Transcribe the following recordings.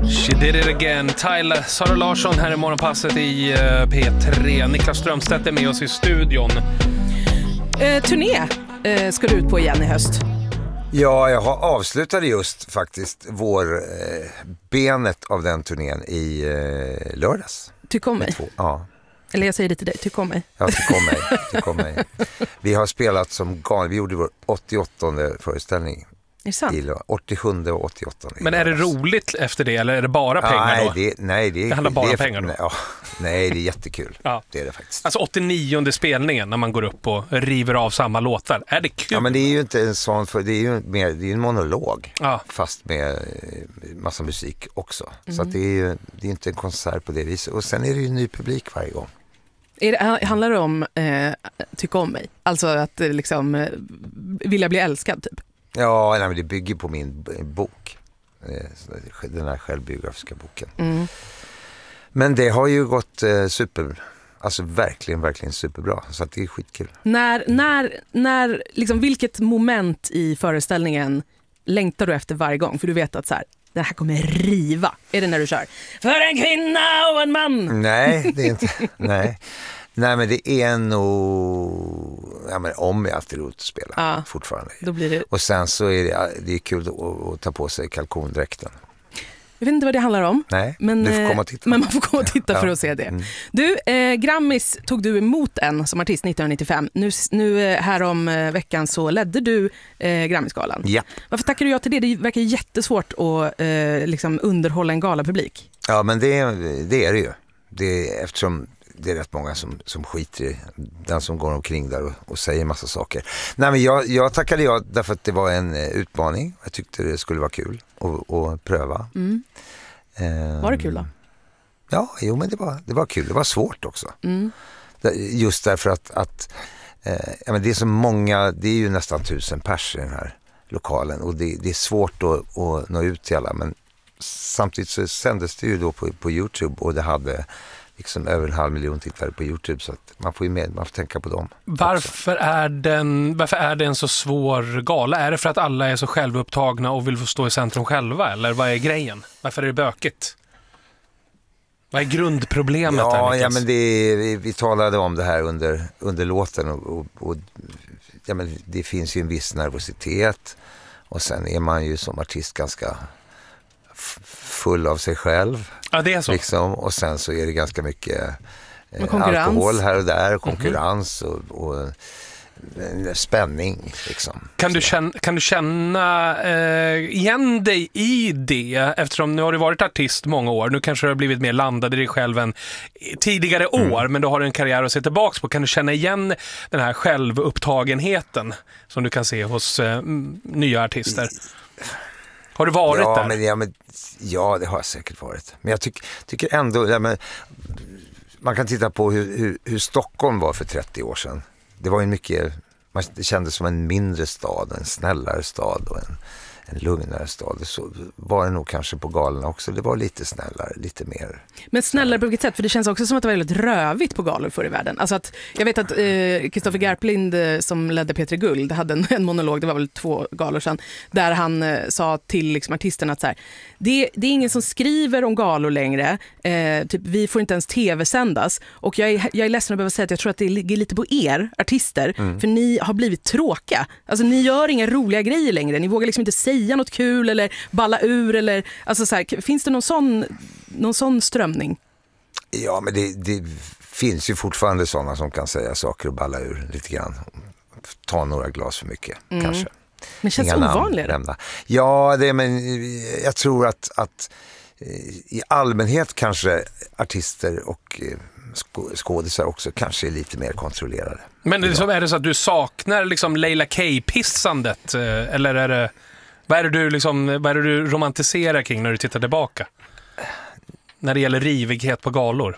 She did it again. Tyler, Sara Larsson här i morgonpasset i P3. Niklas Strömstedt är med oss i studion. Turné ska du ut på igen i höst. Ja, jag har avslutade just faktiskt benet av den turnén i lördags. Tyck om mig. Ja. Eller jag säger det till dig, tyck om mig. Ja, tyck om mig. Vi har spelat som galna. Vi gjorde vår 88:e föreställning. Är det sant? 87:e och 88:e. Men är det roligt efter det eller är det bara pengar då? Det handlar bara om pengar då? Nej, det är jättekul. Ja. Det är det faktiskt. Alltså 89:e spelningen när man går upp och river av samma låtar. Är det kul? Ja, men det är ju inte en sån, det är ju mer, det är en monolog. Ja. Fast med massa musik också. Så att det är inte en konsert på det viset. Och sen är det ju ny publik varje gång. Handlar det om tycka om mig? Alltså att liksom vilja bli älskad typ? Ja, men det bygger på min bok. Den här självbiografiska boken. Men det har ju gått alltså verkligen superbra. Så att det är skitkul. När liksom, vilket moment i föreställningen längtar du efter varje gång? För du vet att så här, det här kommer riva. Är det när du kör för en kvinna och en man? Nej, det är inte. Nej, men det är nog... Ja, men om jag alltid roligt att spela fortfarande. Då blir det... Och sen så är det är kul att ta på sig kalkondräkten. Jag vet inte vad det handlar om. Nej, men, du får komma och titta. Men man får komma och titta för att se det. Du, Grammis tog du emot som artist 1995. Nu här om veckan så ledde du Grammisgalan. Ja. Varför tackar du ja till det? Det verkar jättesvårt att liksom underhålla en galapublik. Ja, men det är det ju. Eftersom det är rätt många som skiter i den som går omkring där och säger massa saker. Nej, men jag tackade ja därför att det var en utmaning. Jag tyckte det skulle vara kul att pröva. Var det kul då? Ja, men det var kul. Det var svårt också. Just därför att men det är så många, det är ju nästan 1000 pers i den här lokalen och det är svårt att nå ut till alla, men samtidigt så sändes det ju då på YouTube och det hade liksom över 500 000 tittare på YouTube, så att man får tänka på dem. Varför är det en så svår gala? Är det för att alla är så självupptagna och vill få stå i centrum själva? Eller vad är grejen? Varför är det bökigt? Vad är grundproblemet? Ja, men vi talade om det här under låten och ja, men det finns ju en viss nervositet och sen är man ju som artist ganska full av sig själv. Ja, det är så. Liksom, och sen så är det ganska mycket alkohol här och där, konkurrens och spänning. Liksom. Kan du känna igen dig i det? Eftersom nu har du varit artist många år. Nu kanske du har blivit mer landad i dig själv än tidigare år, men du har en karriär att se tillbaka på. Kan du känna igen den här självupptagenheten som du kan se hos nya artister? Har du varit där? Ja, det har jag säkert varit. Men jag tycker ändå... man kan titta på hur Stockholm var för 30 år sedan. Det var ju mycket... Det kändes som en mindre stad, en snällare stad och en lugnare stad. Så var det nog kanske på galerna också. Det var lite snällare, lite mer. Men snällare på vilket sätt? För det känns också som att det var väldigt rövigt på galor förr i världen. Alltså att, jag vet att Kristoffer Garplind som ledde P3 Guld hade en monolog, det var väl 2 galor sedan, där han sa till liksom, artisterna att så här, det är ingen som skriver om galor längre. Typ, vi får inte ens tv-sändas. Och jag är ledsen att behöva säga att jag tror att det ligger lite på er artister. För ni har blivit tråkiga. Alltså ni gör inga roliga grejer längre. Ni vågar liksom inte säga något kul eller balla ur eller alltså så här, finns det någon sån strömning? Ja, men det finns ju fortfarande sådana som kan säga saker och balla ur lite grann. Ta några glas för mycket kanske. Men känns det ovanligare? Ja, men jag tror att i allmänhet kanske artister och skådisar också kanske är lite mer kontrollerade. Men är det så att du saknar liksom Leila K-pissandet eller är det vad är det du romantiserar kring när du tittar tillbaka? När det gäller rivighet på galor?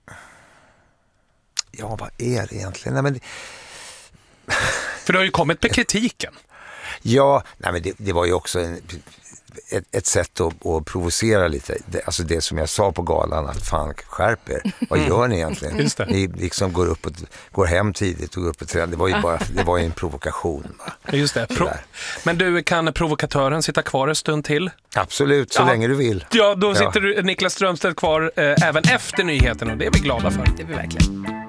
Ja, vad är det egentligen? Nej, men för det har ju kommit med kritiken. Ja, nej, men det var ju också ett sätt att provocera lite. Alltså det som jag sa på galan, att fan, skärp er. Vad gör ni egentligen? Just det. Ni liksom går hem tidigt och går upp och tränar. Det var ju en provokation. Va? Just det. Men du, kan provokatören sitta kvar en stund till? Absolut, så länge du vill. Ja, då sitter Niklas Strömstedt kvar även efter nyheten och det är vi glada för. Det är vi verkligen.